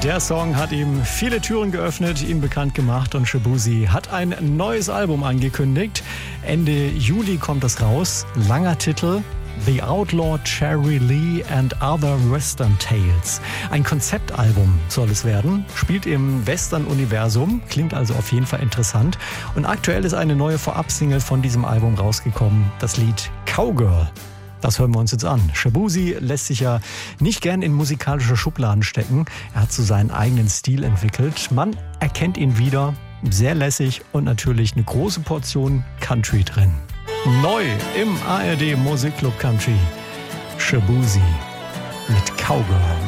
Der Song hat ihm viele Türen geöffnet, ihn bekannt gemacht und Shaboozey hat ein neues Album angekündigt. Ende Juli kommt es raus. Langer Titel: The Outlaw Cherry Lee and Other Western Tales. Ein Konzeptalbum soll es werden, spielt im Western-Universum, klingt also auf jeden Fall interessant. Und aktuell ist eine neue Vorab-Single von diesem Album rausgekommen, das Lied Cowgirl. Das hören wir uns jetzt an. Shaboozey lässt sich ja nicht gern in musikalische Schubladen stecken. Er hat so seinen eigenen Stil entwickelt. Man erkennt ihn wieder, sehr lässig und natürlich eine große Portion Country drin. Neu im ARD Musikclub Country. Shaboozey mit Cowgirl.